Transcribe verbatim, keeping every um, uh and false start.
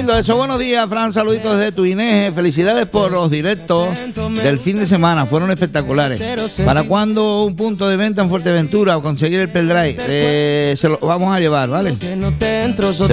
lindo eso. Buenos días, Fran. Saluditos desde Tuineje. Felicidades por los directos del fin de semana. Fueron espectaculares. ¿Para cuándo un punto de venta en Fuerteventura o conseguir el pendrive? Eh, se lo vamos a llevar, ¿vale? Se